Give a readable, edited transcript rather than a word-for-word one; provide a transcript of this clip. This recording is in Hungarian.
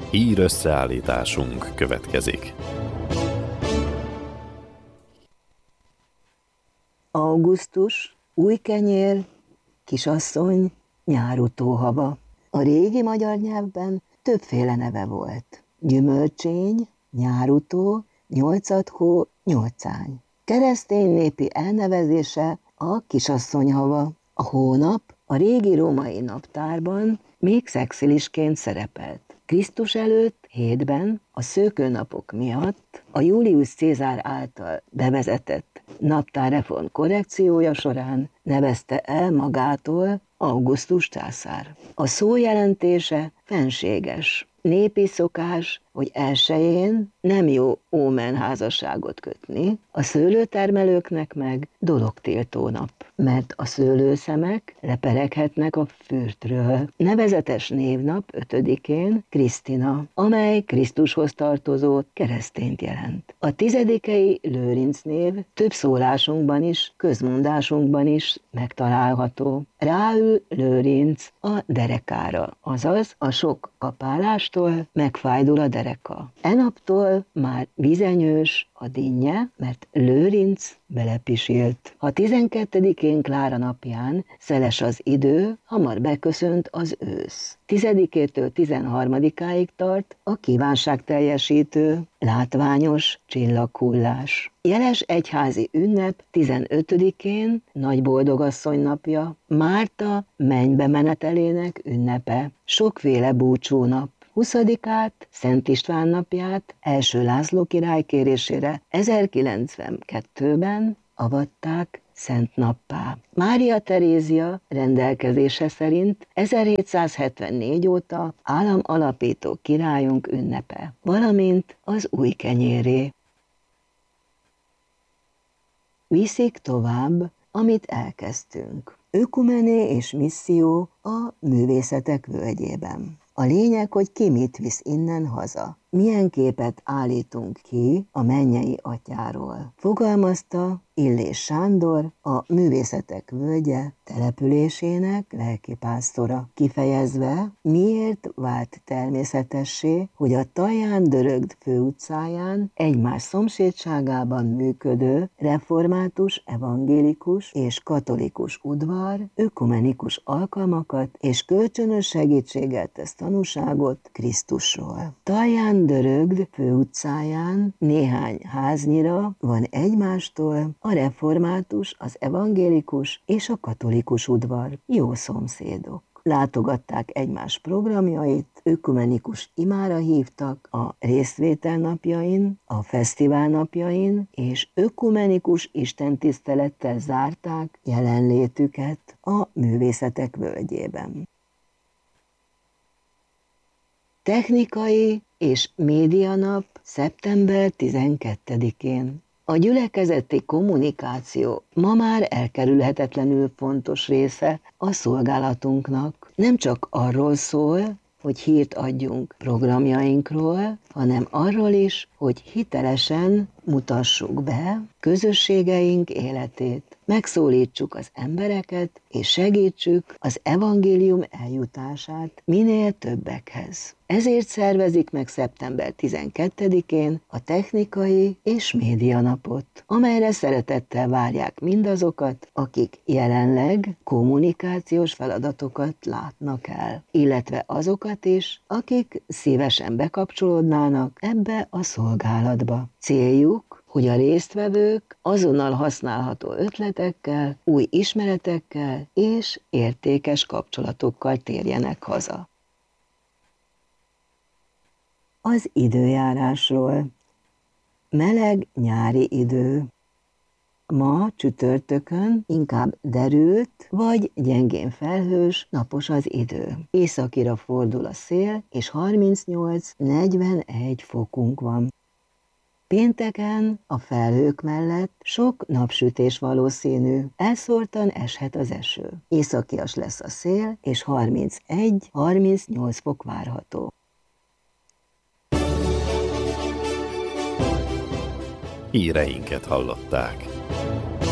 Hír összeállításunk következik. Augusztus, új kenyér, kisasszony, nyárutóhava. A régi magyar nyelvben többféle neve volt. Gyümölcsény, nyárutó, nyolcadhó, nyolcány. Keresztény népi elnevezése a kisasszonyhava. A hónap a régi római naptárban még szexilisként szerepelt. Krisztus előtt 7-ben a szőkőnapok miatt a Julius Cézár által bevezetett naptárreform korrekciója során nevezte el magától Augustus császár. A szó jelentése fenséges. Népi szokás, hogy 1-én nem jó ómen házasságot kötni, a szőlőtermelőknek meg dologtiltó nap, mert a szőlőszemek lepereghetnek a fürtről. Nevezetes névnap 5-én Krisztina, amely Krisztushoz tartozó keresztényt jelent. A 10-i Lőrinc név több szólásunkban is, közmondásunkban is megtalálható. Ráül Lőrinc a derekára, azaz a sok kapálástól megfájdul a dereka. Enaptól már vizenyős a dinnye, mert Lőrinc belepisilt. Ha 12-én Klára napján szeles az idő, hamar beköszönt az ősz. 10-től 13-áig tart a kívánságteljesítő, látványos csillaghullás. Jeles egyházi ünnep 15-én Nagy Boldogasszony napja, Márta mennybe menetelének ünnepe, sokféle búcsúnap. 20-át, Szent István napját első László király kérésére 1092-ben avatták szent nappá. Mária Terézia rendelkezése szerint 1774 óta államalapító királyunk ünnepe, valamint az új kenyéré. Viszik tovább, amit elkezdtünk. Ökumené és misszió a művészetek völgyében. A lényeg, hogy ki mit visz innen haza. Milyen képet állítunk ki a mennyei atyáról. Fogalmazta Illés Sándor, a Művészetek Völgye településének lelkipásztora, kifejezve, miért vált természetessé, hogy a Taján-Dörögd főutcáján egymás szomszédságában működő református, evangélikus és katolikus udvar ökumenikus alkalmakat és kölcsönös segítséggel tesz tanúságot Krisztusról. Taján-Dörögd főutcáján néhány háznyira van egymástól a református, az evangélikus és a katolikus udvar, jó szomszédok. Látogatták egymás programjait, ökumenikus imára hívtak a részvétel napjain, a fesztivál napjain, és ökumenikus istentisztelettel zárták jelenlétüket a Művészetek Völgyében. Technikai és médianap szeptember 12-én. A gyülekezeti kommunikáció ma már elkerülhetetlenül fontos része a szolgálatunknak. Nem csak arról szól, hogy hírt adjunk programjainkról, hanem arról is, hogy hitelesen mutassuk be közösségeink életét, megszólítsuk az embereket, és segítsük az evangélium eljutását minél többekhez. Ezért szervezik meg szeptember 12-én a technikai és médianapot, amelyre szeretettel várják mindazokat, akik jelenleg kommunikációs feladatokat látnak el, illetve azokat is, akik szívesen bekapcsolódnának ebbe a szolgálatba. Céljuk, hogy a résztvevők azonnal használható ötletekkel, új ismeretekkel és értékes kapcsolatokkal térjenek haza. Az időjárásról. Meleg nyári idő. Ma csütörtökön inkább derült vagy gyengén felhős, napos az idő. Északira fordul a szél, és 38-41 fokunk van. Pénteken a felhők mellett sok napsütés valószínű, elszórtan eshet az eső. Északias lesz a szél, és 31-38 fok várható. Híreinket hallották.